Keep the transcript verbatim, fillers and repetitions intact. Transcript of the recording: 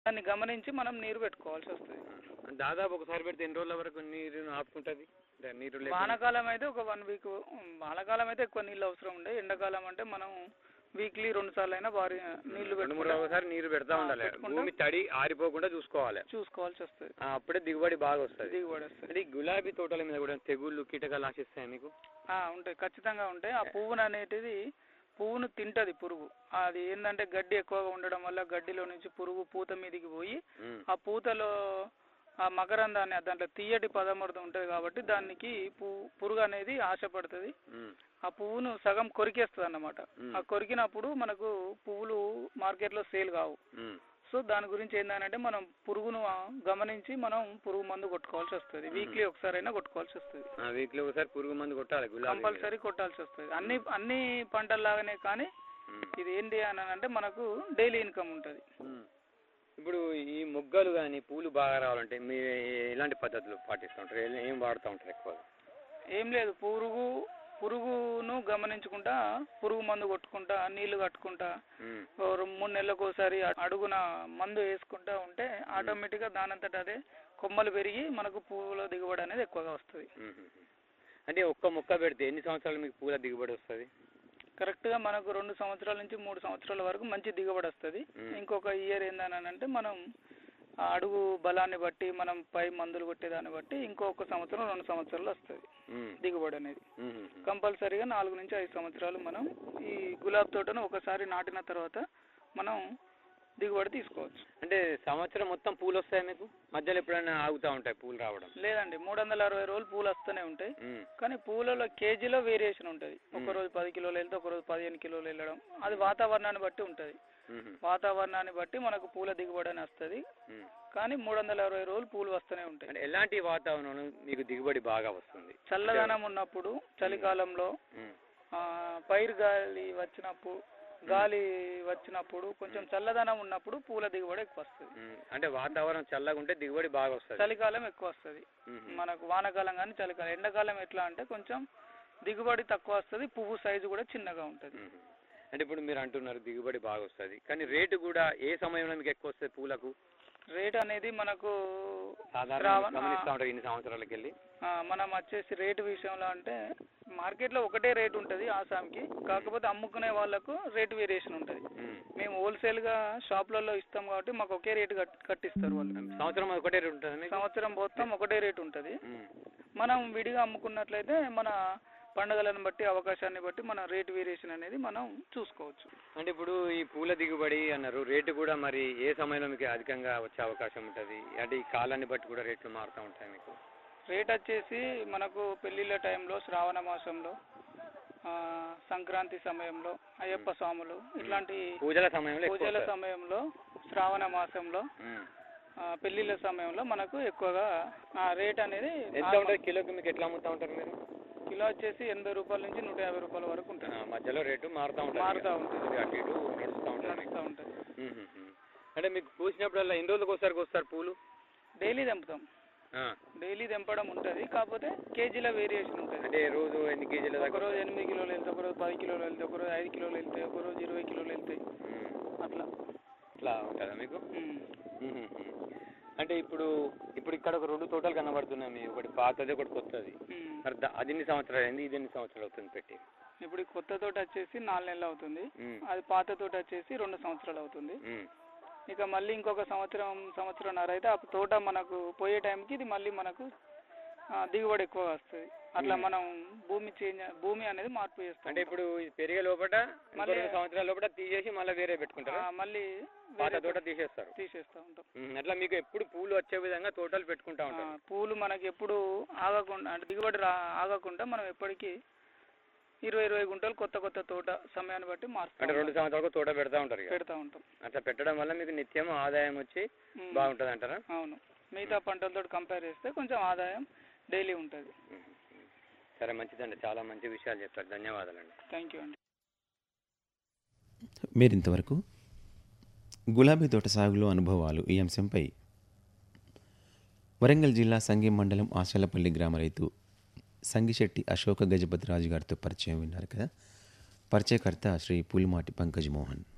దాన్ని గమనించి మనం నీరు పెట్టుకోవాల్సి వస్తుంది. దాదాపు ఒకసారి పెడితే ఎన్ని రోజుల వరకు నీరు ఆపుకుంటుంది? నీరు వానాకాలం అయితే ఒక వన్ వీక్, వానాకాలం అయితే ఎక్కువ నీళ్ళు అవసరం ఉండే, ఎండాకాలం అంటే మనం వీక్లీ రెండు సార్లు అయినా భారీ నీళ్లు ఒకసారి నీరు పెడతా ఉండాలి. భూమి తడి ఆరిపోకుండా చూసుకోవాలి చూసుకోవాల్సి వస్తుంది. అప్పుడే దిగుబడి బాగా వస్తుంది. దిగుబడి వస్తుంది. గులాబీ తోటల మీద కూడా తెగుళ్ళు కీటకాలు ఆశిస్తాయి మీకు? ఉంటాయి, ఖచ్చితంగా ఉంటాయి. ఆ పువ్వును అనేటిది పువ్వును తింటది పురుగు. అది ఏంటంటే గడ్డి ఎక్కువగా ఉండడం వల్ల గడ్డిలో నుంచి పురుగు పూత మీదకి పోయి ఆ పూతలో ఆ మకరందాన్ని, దాంట్లో తీయటి పదార్థం ఉంటుంది కాబట్టి దానికి పురుగు అనేది ఆశపడుతుంది. ఆ పువ్వును సగం కొరికేస్తుంది అన్నమాట. ఆ కొరికినప్పుడు మనకు పువ్వులు మార్కెట్లో సేల్ కావు. సో దాని గురించి ఏంటంటే మనం పురుగును గమనించి మనం పురుగు మందు కొట్టుకోవాల్సి వస్తుంది. వీక్లీ ఒకసారి అయినా కొట్టుకోవాల్సి వస్తుంది. వీక్లీ ఒకసారి పురుగు మందు కొట్టాలి, కంపల్సరీ కొట్టాల్సి వస్తుంది. అన్ని అన్ని పంటల్లాగానే, కానీ ఇది ఏంటి అని అంటే మనకు డైలీ ఇన్కమ్ ఉంటుంది. ఇప్పుడు ఈ మొగ్గలు కానీ పూలు బాగా రావాలంటే మీరు ఎలాంటి పద్ధతులు పాటిస్తూ ఉంటారు? ఏం వాడుతూ ఉంటారు ఎక్కువగా? ఏం లేదు, పురుగు పురుగును గమనించుకుంటా పురుగు మందు కొట్టుకుంటా నీళ్లు కట్టుకుంటా మూడు నెలలకు ఒకసారి అడుగున మందు వేసుకుంటా ఉంటే ఆటోమేటిక్గా దానంతట అదే కొమ్మలు పెరిగి మనకు పువ్వుల దిగుబడి అనేది ఎక్కువగా వస్తుంది. అంటే ఒక్క మొక్క పెడితే ఎన్ని సంవత్సరాలు మీకు పూల దిగుబడి వస్తుంది? కరెక్ట్గా మనకు రెండు సంవత్సరాల నుంచి మూడు సంవత్సరాల వరకు మంచి దిగుబడి వస్తుంది. ఇంకొక ఇయర్ ఏందని అంటే మనం అడుగు బలాన్ని బట్టి మనం పై మందులు కొట్టేదాన్ని బట్టి ఇంకొక సంవత్సరం రెండు సంవత్సరాలు వస్తుంది దిగుబడి అనేది. కంపల్సరీగా నాలుగు నుంచి ఐదు సంవత్సరాలు మనం ఈ గులాబీ తోటను ఒకసారి నాటిన తర్వాత మనం దిగుబడి తీసుకోవచ్చు. అంటే సంవత్సరం మొత్తం పూలు వస్తాయి మీకు? మధ్యలో ఎప్పుడైనా ఆగుతూ ఉంటాయి పూలు రావడం? లేదండి, మూడు వందల అరవై రోజులు పూలు వస్తూనే ఉంటాయి. కానీ పూలలో కేజీలో వేరియేషన్ ఉంటుంది. ఒక రోజు పది కిలోలు వెళ్తే ఒక రోజు పదిహేను కిలోలు వెళ్ళడం, అది వాతావరణాన్ని బట్టి ఉంటుంది. వాతావరణాన్ని బట్టి మనకు పూల దిగుబడి అని వస్తుంది. కానీ మూడు వందల అరవై రోజులు పూలు వస్తూనే ఉంటాయి. ఎలాంటి వాతావరణం మీకు దిగుబడి బాగా వస్తుంది? చల్లదనం ఉన్నప్పుడు, చలికాలంలో పైరు గాలి వచ్చినప్పుడు, గాలి వచ్చినప్పుడు, కొంచెం చల్లదనం ఉన్నప్పుడు పూల దిగుబడి ఎక్కువ వస్తుంది. అంటే వాతావరణం చల్లగా ఉంటే దిగుబడి బాగా వస్తుంది. చలికాలం ఎక్కువ వస్తుంది మనకు, వానాకాలం కానీ చలికాలం. ఎండాకాలం ఎట్లా అంటే కొంచెం దిగుబడి తక్కువ వస్తుంది, పువ్వు సైజు కూడా చిన్నగా ఉంటుంది. అంటే ఇప్పుడు మీరు అంటున్నారు దిగుబడి బాగా వస్తుంది, కానీ రేటు కూడా ఏ సమయంలో మీకు ఎక్కువ వస్తుంది పూలకు? రేట్ అనేది మనకు ఇన్ని సంవత్సరాలకి వెళ్ళి మనం వచ్చేసి రేటు విషయంలో అంటే మార్కెట్లో ఒకటే రేట్ ఉంటుంది ఆసాంకి, కాకపోతే అమ్ముకునే వాళ్ళకు రేటు వేరియేషన్ ఉంటుంది. మేము హోల్సేల్గా షాప్లలో ఇస్తాం కాబట్టి మాకు ఒకే రేటు కట్టిస్తారు వాళ్ళు. సంవత్సరం ఒకటే రేట్ ఉంటుంది? సంవత్సరం మొత్తం ఒకటే రేటు ఉంటుంది. మనం విడిగా అమ్ముకున్నట్లయితే మన పండుగలను బట్టి, అవకాశాన్ని బట్టి మన రేటు వేరియేషన్ అనేది మనం చూసుకోవచ్చు. అంటే ఇప్పుడు ఈ పూల దిగుబడి అన్నారు, రేటు కూడా మరి ఏ సమయంలో మీకు అధికంగా వచ్చే అవకాశం ఉంటుంది? అంటే ఈ కాలాన్ని బట్టి కూడా రేట్లు మారుతూ ఉంటాయి మీకు? రేట్ వచ్చేసి మనకు పెళ్లిళ్ళ టైంలో, శ్రావణ మాసంలో, సంక్రాంతి సమయంలో, అయ్యప్ప స్వాములు ఇట్లాంటి పూజల సమయంలో పూజల సమయంలో శ్రావణ మాసంలో, పెళ్లిళ్ళ సమయంలో మనకు ఎక్కువగా రేట్ అనేది ఎంత ఉంటుంది? కిలోకి మీకు ఎట్లా అమ్ముతూ ఉంటారు మీరు? కిలో వచ్చేసి ఎనభై రూపాయల నుంచి నూట యాభై రూపాయల వరకు ఉంటుంది. మధ్యలో రేటు మారుతూ ఉంటుంది మారుతూ ఉంటుంది అటు ఇటు నడుస్తూ ఉంటుంది నడుస్తూ ఉంటుంది అంటే మీకు పూసినప్పుడల్లా ఎన్ని రోజులకు ఒకసారి వస్తారు పూలు? డైలీ తెంపుతాం, డైలీ తెంపడం ఉంటుంది. కాకపోతే కేజీల వేరియేషన్ ఉంటుంది. అంటే రోజు ఎన్ని కేజీలు? ఒక రోజు ఎనిమిది కిలోలు వెళ్తాయి, ఒక రోజు పది కిలోలు వెళ్తాయి, ఒక రోజు ఐదు కిలోలు వెళ్తాయి, ఒక రోజు ఇరవై కిలోలు వెళ్తాయి. అట్లా అట్లా ఉంటుందా మీకు? అంటే ఇప్పుడు ఇప్పుడు ఇక్కడ ఒక రెండు తోటలు కనబడుతున్నాయి మీ, ఒకటి పాతది ఒకటి కొత్తది. మరి అది ఎన్ని సంవత్సరాలు అయింది, ఇది ఎన్ని సంవత్సరాలు అవుతుంది పెట్టి? ఇప్పుడు కొత్త తోట వచ్చేసి నాలుగు నెలలు అవుతుంది, అది పాత తోట వచ్చేసి రెండు సంవత్సరాలు అవుతుంది. ఇక మళ్ళీ ఇంకొక సంవత్సరం సంవత్సరంన్నర అయితే ఆ తోట మనకు పోయే టైంకి ఇది మళ్ళీ మనకు దిగుబడి ఎక్కువగా వస్తుంది. అట్లా మనం భూమి చేంజ్ భూమి అనేది మార్పు చేస్తాం. అంటే ఇప్పుడు పెరిగే లోపల మళ్ళీ సంవత్సరాల లోపల తీసేసి మళ్ళీ వేరే పెట్టుకుంటారు, మళ్ళీ పాత తోట తీసేస్తారు తీసేస్తూ ఉంటాం. అట్లా మీకు ఎప్పుడు పూలు వచ్చే విధంగా తోటలు పెట్టుకుంటా ఉంటాం. పూలు మనకి ఎప్పుడు ఆగకుండా, అంటే దిగుబడి రా ఆగకుండా మనం ఎప్పటికీ ఇరవై ఇరవై గుంటలు కొత్త కొత్త తోట సమయాన్ని బట్టి మారుతాం. అంటే రెండు సంవత్సరాలకు తోట పెడతా ఉంటారు పెడతా ఉంటాం. అట్లా పెట్టడం వల్ల మీకు నిత్యం ఆదాయం వచ్చి బాగుంటుంది అంటారా? అవును, మిగతా పంటలతో కంపేర్ చేస్తే కొంచెం ఆదాయం డైలీ ఉంటుంది. సరే, మంచిదండి, చాలా మంచి విషయాలు చెప్పారు, ధన్యవాదాలండి. థ్యాంక్ యూ అండి. మీరు ఇంతవరకు గులాబీ తోట సాగులో అనుభవాలు ఈ అంశంపై వరంగల్ జిల్లా సంగెం మండలం ఆశలపల్లి గ్రామ రైతు సంగిశెట్టి అశోక గజపతి రాజు గారితో పరిచయం విన్నారు కదా. పరిచయకర్త శ్రీ పులిమాటి పంకజ్ మోహన్.